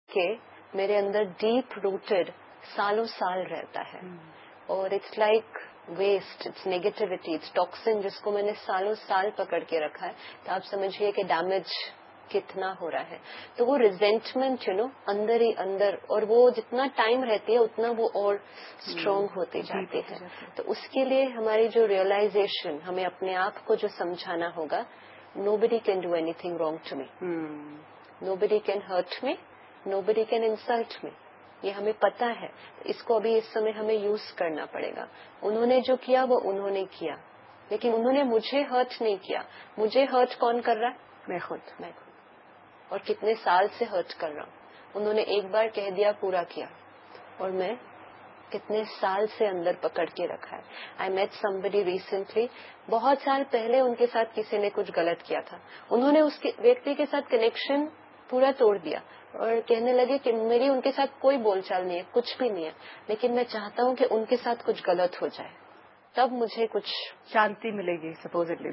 کہ میرے اندر deep rooted سالوں سال رہتا ہے اور it's like waste, it's negativity, it's toxin جس کو میں نے سالوں سال پکڑ کے رکھا ہے. تو آپ سمجھیے کہ ڈیمیج کتنا ہو رہا ہے. تو وہ ریزینٹمنٹ اندر ہی اندر, اور وہ جتنا ٹائم رہتی ہے اتنا وہ اور اسٹرانگ ہوتی جاتی ہے. تو اس کے لیے ہماری جو ریئلائزیشن, ہمیں اپنے آپ کو جو سمجھانا ہوگا, nobody can do anything wrong to me, nobody can hurt me, nobody can insult me. یہ ہمیں پتا ہے. اس کو ابھی اس سمے ہمیں یوز کرنا پڑے گا. انہوں نے جو کیا وہ انہوں نے کیا, لیکن انہوں نے مجھے ہرٹ نہیں کیا. مجھے ہرٹ کون کر رہا ہے؟ میں خود. اور کتنے سال سے ہرٹ کر رہا ہوں. انہوں نے ایک بار کہہ دیا, پورا کیا, اور میں کتنے سال سے اندر پکڑ کے رکھا ہے. آئی میٹ somebody ریسنٹلی, بہت سال پہلے ان کے ساتھ کسی نے کچھ غلط کیا تھا. انہوں نے اس ویکتی کے ساتھ کنیکشن پورا توڑ دیا اور کہنے لگے کہ میری ان کے ساتھ کوئی بول چال نہیں ہے, کچھ بھی نہیں ہے, لیکن میں چاہتا ہوں کہ ان کے ساتھ کچھ غلط ہو جائے, تب مجھے کچھ شانتی ملے گی. Supposedly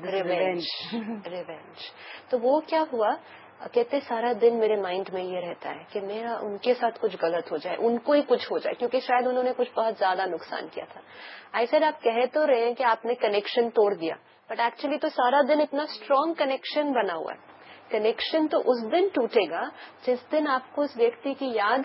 revenge. تو وہ کیا ہوا, کہتے سارا دن میرے مائنڈ میں یہ رہتا ہے کہ میرا ان کے ساتھ کچھ غلط ہو جائے, ان کو ہی کچھ ہو جائے, کیونکہ شاید انہوں نے کچھ بہت زیادہ نقصان کیا تھا. آئی سیڈ آپ کہہ تو رہے ہیں کہ آپ نے کنیکشن توڑ دیا, بٹ ایکچولی تو سارا دن اتنا اسٹرانگ کنیکشن بنا ہوا ہے. کنیکشن تو اس دن ٹوٹے گا جس دن آپ کو اس ویکتی کی یاد,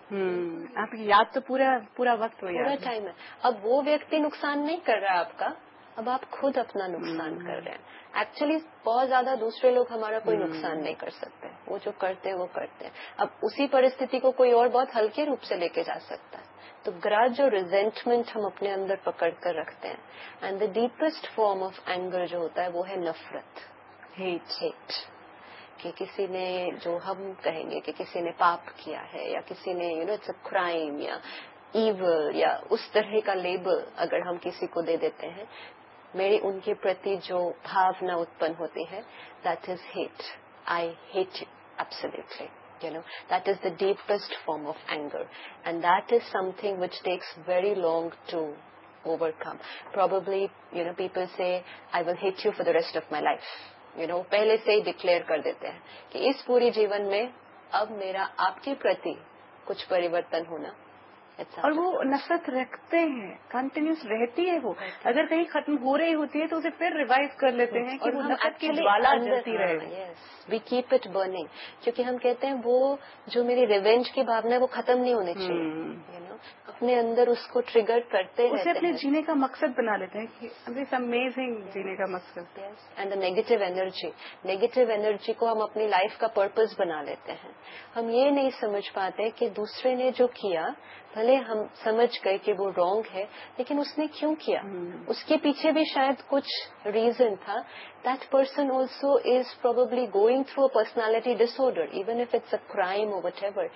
آپ کی یاد تو پورا وقت پورا ٹائم ہے. اب وہ ویکتی نقصان نہیں کر رہا ہے آپ کا, اب آپ خود اپنا نقصان کر رہے ہیں. ایکچولی بہت زیادہ دوسرے لوگ ہمارا کوئی نقصان نہیں کر سکتے, وہ جو کرتے ہیں وہ کرتے ہیں. اب اسی پرستھتی کو کوئی اور بہت ہلکے روپ سے لے کے جا سکتا ہے. تو گراج اور ریزینٹمنٹ ہم اپنے اندر پکڑ کر رکھتے ہیں. And the deepest form of anger جو ہوتا ہے وہ ہے نفرت, ہیٹ. کہ کسی نے, جو ہم کہیں گے کہ کسی نے پاپ کیا ہے, یا کسی نے اٹس اے کرائم یا ایول, یا اس طرح کا لیبل اگر ہم کسی کو دے دیتے ہیں, میری ان کے پرتی جو بھاونا اتپن ہوتی ہے, that is heat. I hate you absolutely. That is the deepest form of anger, and that is something which takes very long to overcome. Probably, people say, I will hate you for the rest of my life. پہلے سے ہی declare کر دیتے ہیں کہ اس پوری جیون میں اب میرا آپ کے پرتی کچھ پریورتن ہونا. اور وہ نفرت رکھتے ہیں, کنٹینیوس رہتی ہے. وہ اگر کہیں ختم ہو رہی ہوتی ہے تو اسے پھر ریوائو کر لیتے ہیں کہ وہ نفرت کی جوالا جلتی رہے. وی کیپ اٹ برننگ, کیونکہ ہم کہتے ہیں وہ جو میری ریونج کی بھاونا ہے وہ ختم نہیں ہونی چاہیے. اپنے اندر اس کو ٹریگر کرتے ہیں, اسے اپنے جینے کا مقصد بنا لیتے ہیں کہ اٹس امیزنگ جینے کا مقصد. اینڈ دا نیگیٹو انرجی کو ہم اپنی لائف کا پرپز بنا لیتے ہیں. ہم یہ نہیں سمجھ پاتے کہ دوسرے نے جو کیا, بھلے ہم سمجھ گئے کہ وہ رانگ ہے, لیکن اس نے کیوں کیا, اس کے پیچھے بھی شاید کچھ ریزن تھا. That person also is probably going through a personality dish order, even if it's a crime اور what ever.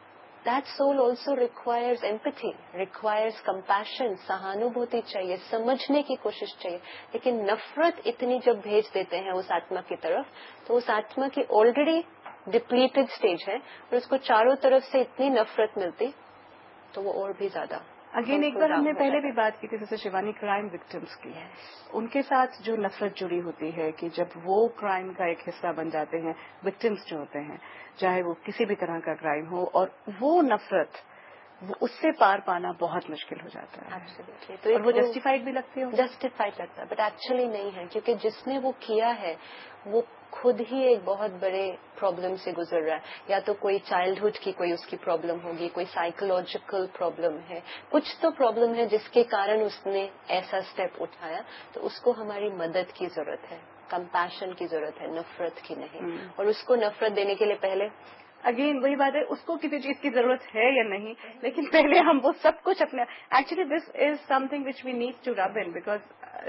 That soul also requires empathy, requires compassion, سہانوبھوتی چاہیے, سمجھنے کی کوشش چاہیے. لیکن نفرت اتنی جب بھیج دیتے ہیں اس آتما کی طرف, تو اس آتما کی آلریڈی ڈپلیٹڈ سٹیج ہے, اور اس کو چاروں طرف سے اتنی نفرت ملتی تو وہ اور بھی زیادہ. اگین ایک بار ہم نے پہلے بھی بات کی تھی جیسے شیوانی کرائم وکٹمس کی, ان کے ساتھ جو نفرت جڑی ہوتی ہے کہ جب وہ کرائم کا ایک حصہ بن جاتے ہیں, وکٹمس جو ہوتے ہیں, چاہے وہ کسی بھی طرح کا کرائم ہو, اور وہ نفرت اس سے پار پانا بہت مشکل ہو جاتا ہے. تو وہ جسٹیفائڈ بھی لگتی ہے, جسٹیفائڈ لگتا ہے, بٹ ایکچولی نہیں ہے, کیونکہ جس نے وہ کیا ہے وہ خود ہی ایک بہت بڑے پرابلم سے گزر رہا ہے. یا تو کوئی چائلڈہڈ کی کوئی اس کی پرابلم ہوگی, کوئی سائیکولوجیکل پرابلم ہے, کچھ تو پرابلم ہے جس کے کارن اس نے ایسا اسٹیپ اٹھایا. تو اس کو ہماری مدد کی ضرورت ہے, کمپیشن کی ضرورت ہے, نفرت کی نہیں. اور اس کو نفرت دینے کے لیے پہلے اگین وہی بات ہے, اس کو کسی چیز کی ضرورت ہے یا نہیں, لیکن پہلے ہم وہ سب کچھ اپنے, actually this is some thing which we need to رب ان, بیکاز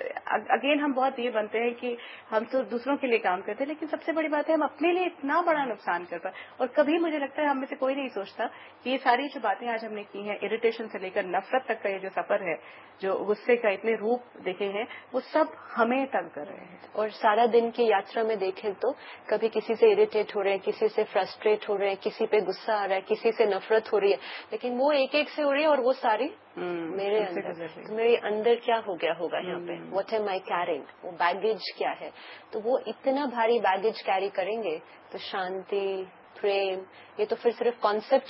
اگین ہم بہت یہ بنتے ہیں کہ ہم تو دوسروں کے لیے کام کرتے ہیں, لیکن سب سے بڑی بات ہے ہم اپنے لیے اتنا بڑا نقصان کر پائے. اور کبھی مجھے لگتا ہے ہم میں سے کوئی نہیں سوچتا کہ یہ ساری جو باتیں آج ہم نے کی ہیں, اریٹیشن سے لے کر نفرت تک کا یہ جو سفر ہے, جو غصے کا اتنے روپ دیکھے ہیں, وہ سب ہمیں تنگ کر رہے ہیں. اور سارا دن کی یاترا میں دیکھیں تو کبھی کسی سے اریٹیٹ ہو رہے ہیں, کسی سے فرسٹریٹ ہو رہے ہیں, کسی پہ غصہ آ رہا ہے, کسی سے نفرت ہو رہی ہے, لیکن وہ ایک ایک سے ہو رہی ہے, اور وہ ساری میرے اندر, میرے اندر کیا ہو گیا ہوگا یہاں پہ, واٹ ایم آئی کیرنگ, وہ بیگیج کیا ہے. تو وہ اتنا بھاری بیگیج کیری کریں گے تو شانتی, پریم, یہ تو پھر صرف کانسیپٹ